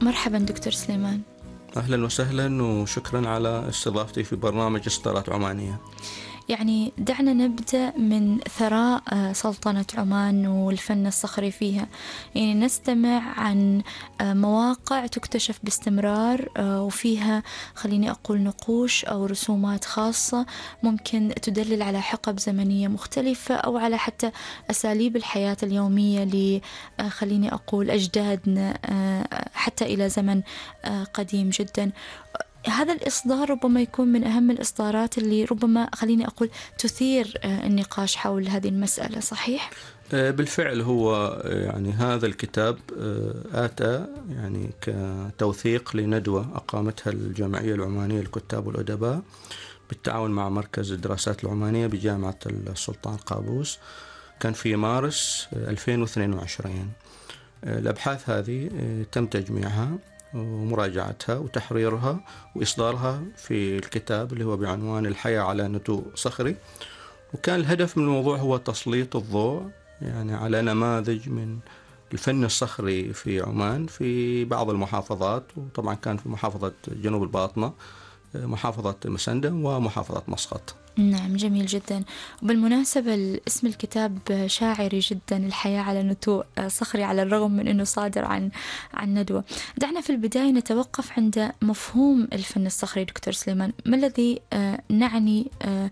مرحبا دكتور سليمان. أهلا وسهلا وشكرا على استضافتي في برنامج إصدارات عمانية. يعني دعنا نبدأ من ثراء سلطنة عمان والفن الصخري فيها. يعني نستمع عن مواقع تكتشف باستمرار وفيها خليني أقول نقوش أو رسومات خاصة ممكن تدلل على حقب زمنية مختلفة أو على حتى أساليب الحياة اليومية خليني أقول أجدادنا حتى إلى زمن قديم جدا. هذا الإصدار ربما يكون من أهم الإصدارات اللي ربما خليني أقول تثير النقاش حول هذه المسألة، صحيح؟ بالفعل هو يعني هذا الكتاب آتى يعني كتوثيق لندوة أقامتها الجمعية العمانية للكتاب والأدباء بالتعاون مع مركز الدراسات العمانية بجامعة السلطان قابوس، كان في مارس 2022. الأبحاث هذه تم تجميعها ومراجعتها وتحريرها وإصدارها في الكتاب اللي هو بعنوان الحياة على نتوء صخري. وكان الهدف من الموضوع هو تسليط الضوء يعني على نماذج من الفن الصخري في عمان في بعض المحافظات، وطبعا كان في محافظة جنوب الباطنة، محافظة مسندم، ومحافظة مسقط. نعم، جميل جدا. وبالمناسبة اسم الكتاب شاعري جدا، الحياة على نتوء صخري، على الرغم من أنه صادر عن ندوة. دعنا في البداية نتوقف عند مفهوم الفن الصخري دكتور سليمان. ما الذي نعني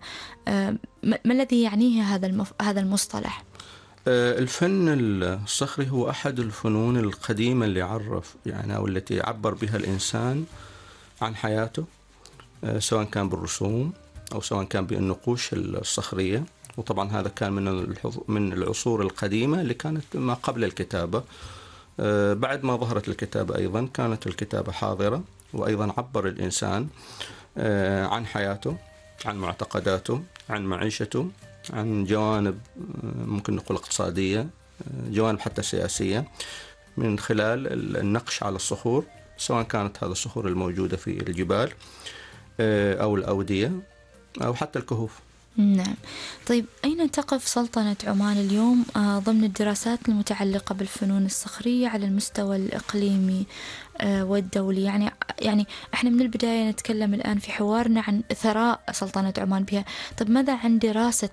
ما الذي يعنيه هذا المصطلح؟ الفن الصخري هو أحد الفنون القديمة اللي عرف يعني أو التي عبر بها الإنسان عن حياته، سواء كان بالرسوم أو سواء كان بالنقوش الصخرية. وطبعا هذا كان من العصور القديمة اللي كانت ما قبل الكتابة. بعد ما ظهرت الكتابة أيضا كانت الكتابة حاضرة، وأيضا عبر الإنسان عن حياته، عن معتقداته، عن معيشته، عن جوانب ممكن نقول اقتصادية، جوانب حتى سياسية، من خلال النقش على الصخور، سواء كانت هذه الصخور الموجودة في الجبال أو الأودية أو حتى الكهوف. نعم. طيب، أين تقف سلطنة عمان اليوم ضمن الدراسات المتعلقة بالفنون الصخرية على المستوى الإقليمي والدولي؟ يعني احنا من البداية نتكلم الآن في حوارنا عن ثراء سلطنة عمان بها. طيب ماذا عن دراسة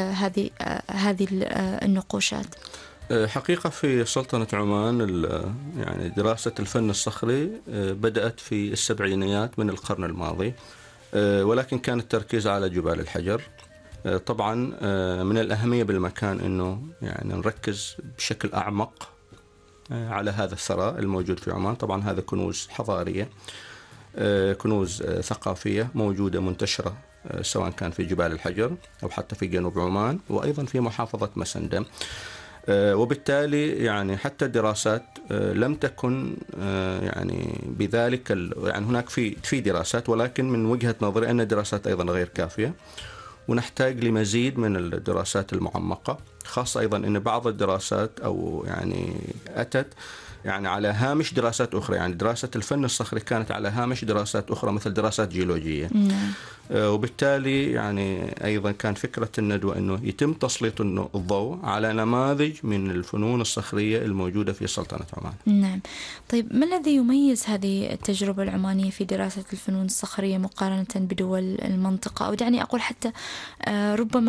هذه النقوشات؟ حقيقة في سلطنة عمان يعني دراسة الفن الصخري بدأت في السبعينيات من القرن الماضي، ولكن كان التركيز على جبال الحجر. طبعا من الأهمية بالمكان أنه يعني نركز بشكل أعمق على هذا الثراء الموجود في عمان. طبعا هذا كنوز حضارية، كنوز ثقافية موجودة منتشرة، سواء كان في جبال الحجر أو حتى في جنوب عمان، وأيضا في محافظة مسندم. وبالتالي يعني حتى الدراسات لم تكن يعني بذلك يعني هناك في دراسات، ولكن من وجهة نظري أن الدراسات أيضا غير كافية، ونحتاج لمزيد من الدراسات المعمقة، خاصة أيضا أن بعض الدراسات أو يعني أتت يعني على هامش دراسات أخرى. يعني دراسة الفن الصخري كانت على هامش دراسات أخرى مثل دراسات جيولوجية. وبالتالي يعني أيضا كان فكرة الندوة أنه يتم تسليط الضوء على نماذج من الفنون الصخرية الموجودة في سلطنة عمان. نعم. طيب ما الذي يميز هذه التجربة العمانية في دراسة الفنون الصخرية مقارنة بدول المنطقة، أو دعني أقول حتى ربما